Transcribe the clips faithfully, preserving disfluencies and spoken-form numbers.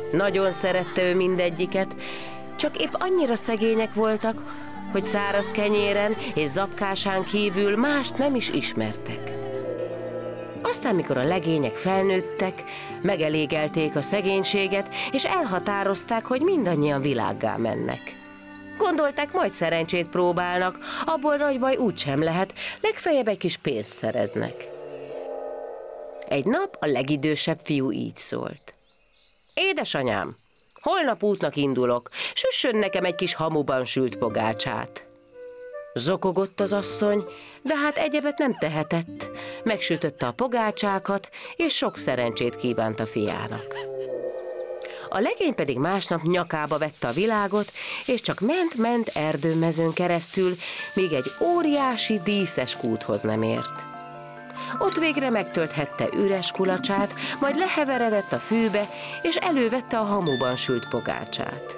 Nagyon szerette ő mindegyiket, csak épp annyira szegények voltak, hogy száraz kenyéren és zapkásán kívül mást nem is ismertek. Aztán, mikor a legények felnőttek, megelégelték a szegénységet, és elhatározták, hogy mindannyian világgá mennek. Gondolták, majd szerencsét próbálnak, abból nagy baj úgysem lehet, legfeljebb egy kis pénzt szereznek. Egy nap a legidősebb fiú így szólt. Édesanyám, holnap útnak indulok, süssön nekem egy kis hamuban sült pogácsát. Zokogott az asszony, de hát egyebet nem tehetett. Megsütötte a pogácsákat, és sok szerencsét kívánt a fiának. A legény pedig másnap nyakába vette a világot, és csak ment-ment erdőmezőn keresztül, míg egy óriási díszes kúthoz nem ért. Ott végre megtölthette üres kulacsát, majd leheveredett a fűbe, és elővette a hamuban sült pogácsát.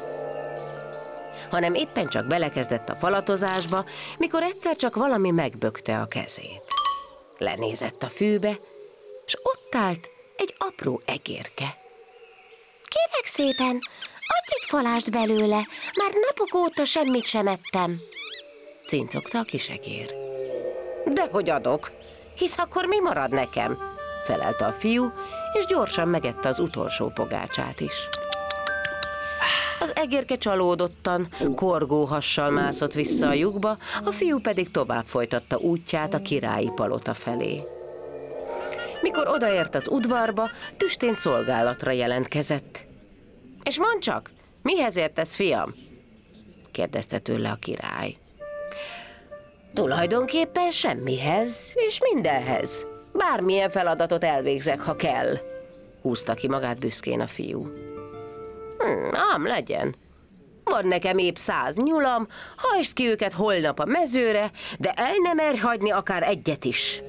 Hanem éppen csak belekezdett a falatozásba, mikor egyszer csak valami megbökte a kezét. Lenézett a fűbe, és ott állt egy apró egérke. Kérlek szépen, adj egy falást belőle, már napok óta semmit sem ettem, cincogta a kis egér. Dehogy adok, hisz akkor mi marad nekem? Felelte a fiú, és gyorsan megette az utolsó pogácsát is. Az egérke csalódottan, korgó hassal mászott vissza a lyukba, a fiú pedig tovább folytatta útját a királyi palota felé. Mikor odaért az udvarba, tüstén szolgálatra jelentkezett. És mondd csak, mihez értesz, fiam? kérdezte tőle a király. Tulajdonképpen semmihez, és mindenhez. Bármilyen feladatot elvégzek, ha kell, húzta ki magát büszkén a fiú. Hm, ám legyen. Van nekem épp száz nyulam, hajtsd ki őket holnap a mezőre, de el nem merj hagyni akár egyet is.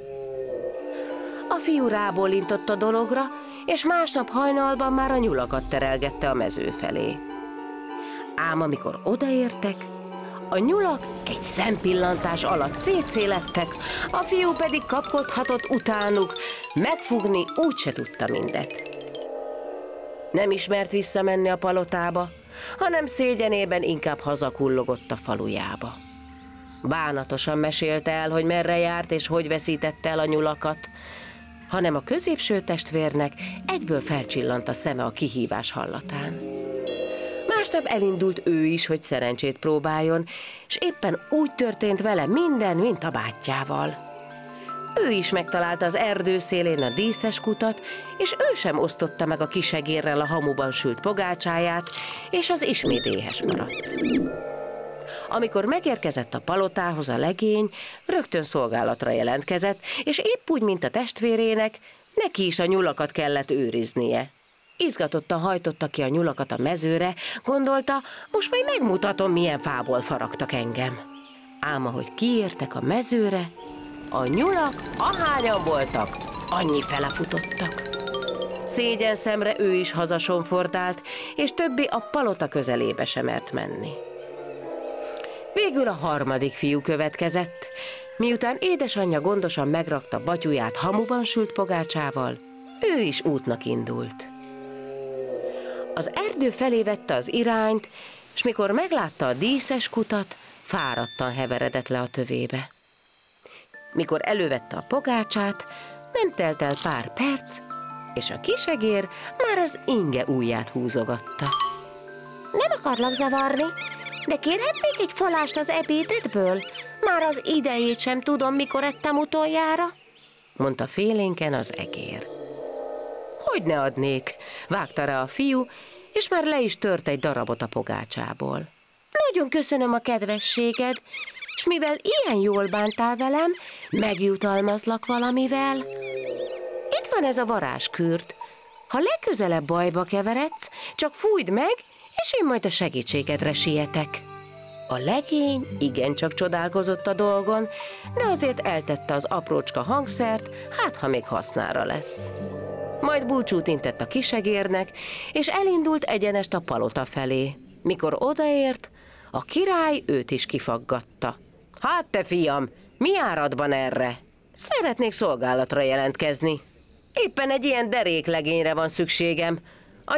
A fiú rábólintott a dologra, és másnap hajnalban már a nyulakat terelgette a mező felé. Ám amikor odaértek, a nyulak egy szempillantás alatt szétszélettek, a fiú pedig kapkodhatott utánuk, megfogni úgyse tudta mindet. Nem ismert visszamenni a palotába, hanem szégyenében inkább hazakullogott a falujába. Bánatosan mesélte el, hogy merre járt és hogy veszítette el a nyulakat, hanem a középső testvérnek egyből felcsillant a szeme a kihívás hallatán. Másnap elindult ő is, hogy szerencsét próbáljon, és éppen úgy történt vele minden, mint a bátyjával. Ő is megtalálta az erdő szélén a díszes kutat, és ő sem osztotta meg a kisegérrel a hamuban sült pogácsáját, és az ismét éhes maradt. Amikor megérkezett a palotához a legény, rögtön szolgálatra jelentkezett, és épp úgy, mint a testvérének, neki is a nyulakat kellett őriznie. Izgatottan hajtotta ki a nyulakat a mezőre, gondolta, most majd megmutatom, milyen fából faragtak engem. Ám ahogy kiértek a mezőre, a nyulak, ahányan voltak, annyi fele futottak. Szégyen szemre ő is hazasonfordált, és többé a palota közelébe sem mert menni. Végül a harmadik fiú következett, miután édesanyja gondosan megrakta batyuját hamuban sült pogácsával, ő is útnak indult. Az erdő felé vette az irányt, és mikor meglátta a díszes kutat, fáradtan heveredett le a tövébe. Mikor elővette a pogácsát, nem telt el pár perc, és a kisegér már az inge ujját húzogatta. Nem akarlak zavarni, de kérhetnék egy falást az ebédedből? Már az idejét sem tudom, mikor ettem utoljára, mondta félénken az egér. Hogy ne adnék, vágta rá a fiú, és már le is tört egy darabot a pogácsából. Nagyon köszönöm a kedvességed, és mivel ilyen jól bántál velem, megjutalmazlak valamivel. Itt van ez a varázskürt. Ha legközelebb bajba keveredsz, csak fújd meg, és én majd a segítségedre sietek. A legény igencsak csodálkozott a dolgon, de azért eltette az aprócska hangszert, hát ha még hasznára lesz. Majd búcsút intett a kisegérnek, és elindult egyenest a palota felé. Mikor odaért, a király őt is kifaggatta. Hát te fiam, mi áradban erre? Szeretnék szolgálatra jelentkezni. Éppen egy ilyen deréklegényre van szükségem,